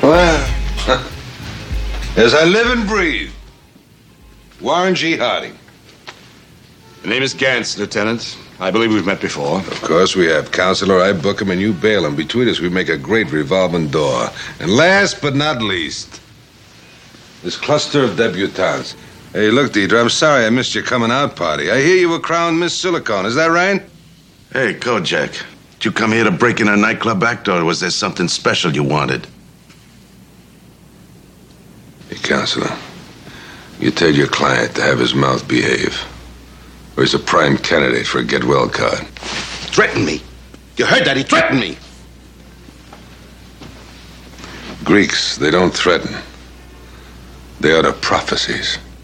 Well, as I live and breathe, Warren G. Harding. The name is Gantz, Lieutenant. I believe we've met before. Of course we have. Counselor, I book him and you bail him. Between us, we make a great revolving door. And last but not least, this cluster of debutantes. Hey, look, Deidre, I'm sorry I missed your coming out party. I hear you were crowned Miss Silicon. Is that right? Hey, Kojak. Did you come here to break in a nightclub act, or was there something special you wanted? Hey, Counselor, you tell your client to have his mouth behave, or he's a prime candidate for a get-well card. Threatened me. You heard that? He threatened me. Greeks, they don't threaten. They utter prophecies.